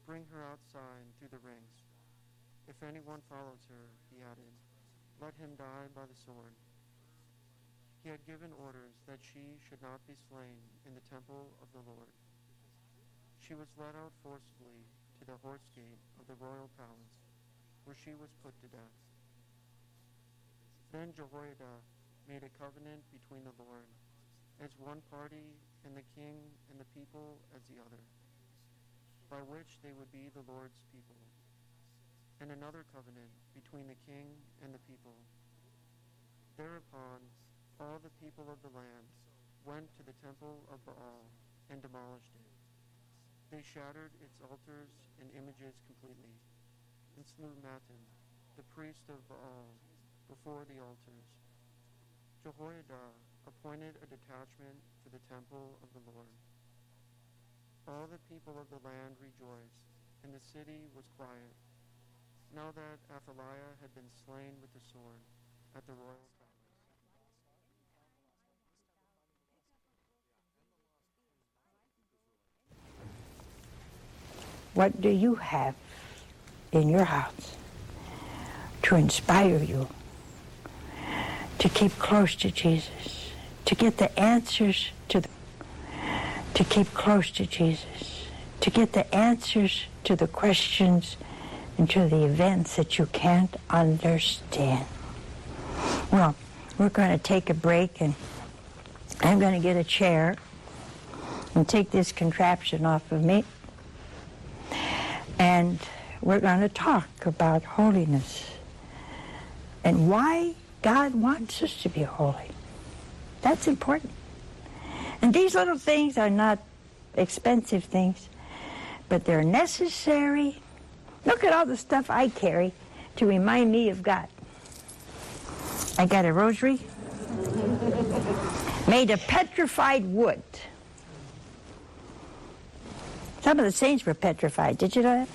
bring her outside through the rings. If anyone follows her, he added, let him die by the sword. He had given orders that she should not be slain in the temple of the Lord. She was led out forcibly to the horse gate of the royal palace, where she was put to death. Then Jehoiada made a covenant between the Lord as one party and the king and the people as the other, by which they would be the Lord's people, and another covenant between the king and the people. Thereupon all the people of the land went to the temple of Baal and demolished it. They shattered its altars and images completely, and slew Mattan, the priest of Baal, before the altars. Jehoiada appointed a detachment for the temple of the Lord. All the people of the land rejoiced, and the city was quiet, now that Athaliah had been slain with the sword at the royal palace. What do you have in your house to inspire you to keep close to Jesus, to get the answers to keep close to Jesus, to get the answers to the questions and to the events that you can't understand? Well, we're going to take a break, and I'm going to get a chair and take this contraption off of me. And we're going to talk about holiness and why God wants us to be holy. That's important. And these little things are not expensive things, but they're necessary. Look at all the stuff I carry to remind me of God. I got a rosary made of petrified wood. Some of the saints were petrified. Did you know that?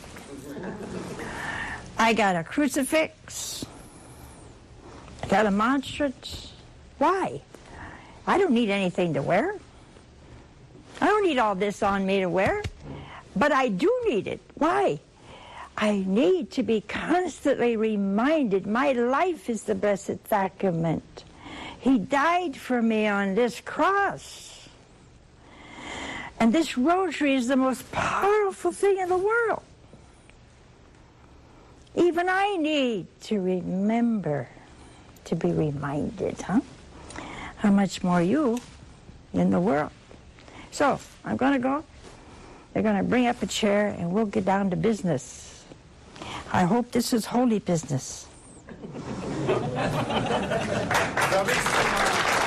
I got a crucifix. I got a monstrance. Why? I don't need anything to wear. I don't need all this on me to wear. But I do need it. Why? I need to be constantly reminded my life is the Blessed Sacrament. He died for me on this cross. And this rosary is the most powerful thing in the world. Even I need to remember, to be reminded, how much more you in the world. So, I'm going to go. They're going to bring up a chair, and we'll get down to business. I hope this is holy business.